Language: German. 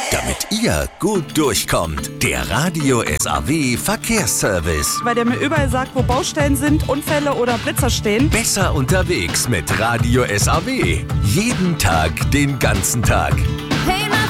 Damit ihr gut durchkommt, der Radio SAW Verkehrsservice. Weil der mir überall sagt, wo Baustellen sind, Unfälle oder Blitzer stehen. Besser unterwegs mit Radio SAW. Jeden Tag, den ganzen Tag. Hey,